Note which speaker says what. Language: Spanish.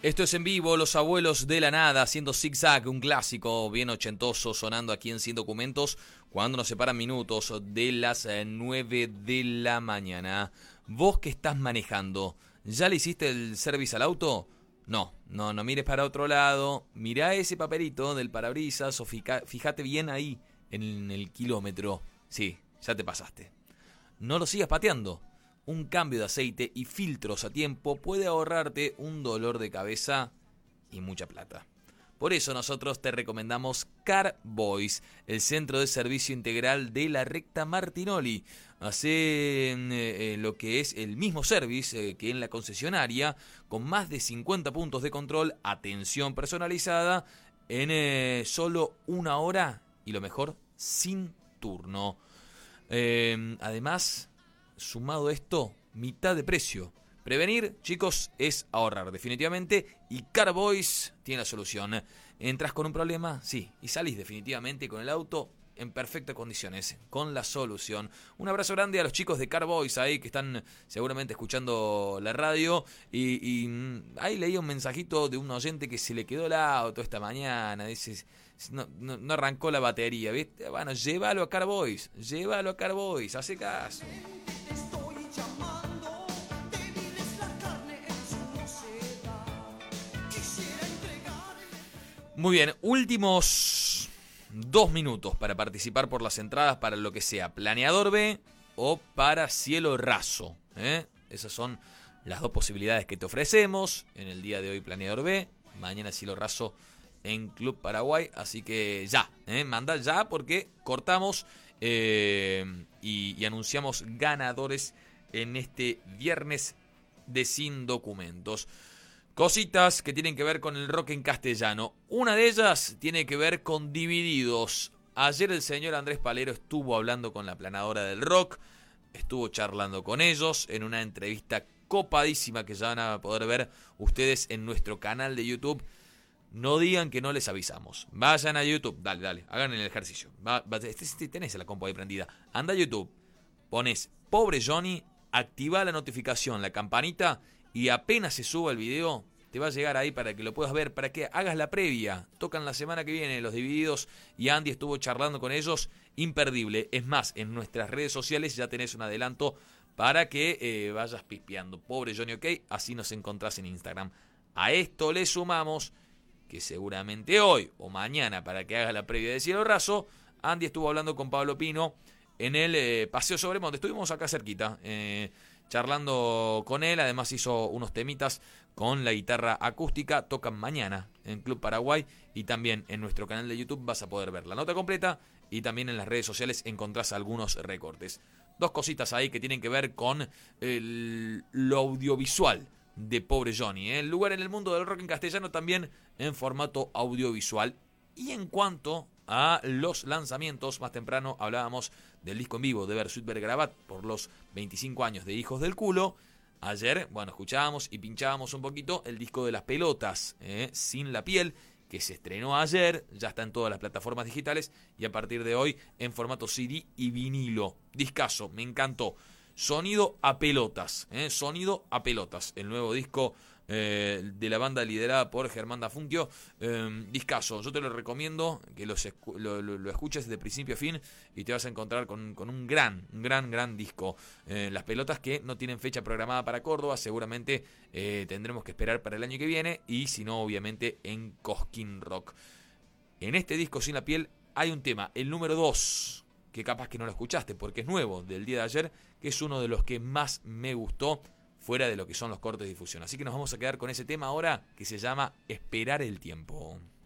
Speaker 1: Esto es en vivo, Los Abuelos de la Nada, haciendo zigzag, un clásico bien ochentoso, sonando aquí en Sin Documentos, cuando nos separan minutos de las 9 de la mañana. Vos que estás manejando, ¿ya le hiciste el service al auto? No mires para otro lado, mirá ese papelito del parabrisas o fíjate bien ahí en el kilómetro. Sí, ya te pasaste. No lo sigas pateando. Un cambio de aceite y filtros a tiempo puede ahorrarte un dolor de cabeza y mucha plata. Por eso nosotros te recomendamos Carboys, el centro de servicio integral de la recta Martinoli. Hacen lo que es el mismo service que en la concesionaria, con más de 50 puntos de control, atención personalizada, en solo una hora y lo mejor, sin turno. Además, sumado esto, mitad de precio. Prevenir, chicos, es ahorrar definitivamente, y Carboys tiene la solución. Entras con un problema, sí, y salís definitivamente con el auto en perfectas condiciones, con la solución. Un abrazo grande a los chicos de Carboys ahí que están seguramente escuchando la radio, y ahí leía un mensajito de un oyente que se le quedó el auto esta mañana, dice, no arrancó la batería, ¿viste? Bueno, llévalo a Carboys, hace caso. Muy bien, últimos 2 minutos para participar por las entradas para lo que sea Planeador B o para Cielo Raso. Esas son las dos posibilidades que te ofrecemos. En el día de hoy Planeador B, mañana Cielo Raso en Club Paraguay. Así que ya, manda ya porque cortamos y anunciamos ganadores en este viernes de Sin Documentos. Cositas que tienen que ver con el rock en castellano. Una de ellas tiene que ver con Divididos. Ayer el señor Andrés Palero estuvo hablando con la planadora del rock. Estuvo charlando con ellos en una entrevista copadísima que ya van a poder ver ustedes en nuestro canal de YouTube. No digan que no les avisamos. Vayan a YouTube. Dale, hagan el ejercicio. Tenés la compu ahí prendida. Anda a YouTube. Pones Pobre Johnny. Activa la notificación, la campanita. Y apenas se suba el video, te va a llegar ahí para que lo puedas ver, para que hagas la previa. Tocan la semana que viene Los Divididos y Andy estuvo charlando con ellos. Imperdible. Es más, en nuestras redes sociales ya tenés un adelanto para que vayas pispeando. Pobre Johnny, ok, así nos encontrás en Instagram. A esto le sumamos que seguramente hoy o mañana, para que hagas la previa de Cielo Raso, Andy estuvo hablando con Pablo Pino en el Paseo Sobremonte. Estuvimos acá cerquita, charlando con él. Además hizo unos temitas con la guitarra acústica. Tocan mañana en Club Paraguay y también en nuestro canal de YouTube vas a poder ver la nota completa, y también en las redes sociales encontrás algunos recortes. Dos cositas ahí que tienen que ver con lo audiovisual de Pobre Johnny, el lugar en el mundo del rock en castellano también en formato audiovisual. Y en cuanto a los lanzamientos, más temprano hablábamos del disco en vivo de Bersuit Vergarabat por los 25 años de Hijos del Culo. Ayer, escuchábamos y pinchábamos un poquito el disco de Las Pelotas, Sin la Piel, que se estrenó ayer, ya está en todas las plataformas digitales y a partir de hoy en formato CD y vinilo. Discazo, me encantó. Sonido a pelotas, Sonido a pelotas, el nuevo disco de la banda liderada por Germán Dafuntio. Discazo, yo te lo recomiendo que lo escuches de principio a fin y te vas a encontrar con un gran disco. Las Pelotas, que no tienen fecha programada para Córdoba, seguramente tendremos que esperar para el año que viene, y si no, obviamente en Cosquín Rock. En este disco Sin la Piel hay un tema, el número 2, que capaz que no lo escuchaste porque es nuevo, del día de ayer, que es uno de los que más me gustó fuera de lo que son los cortes de difusión. Así que nos vamos a quedar con ese tema ahora, que se llama Esperar el Tiempo.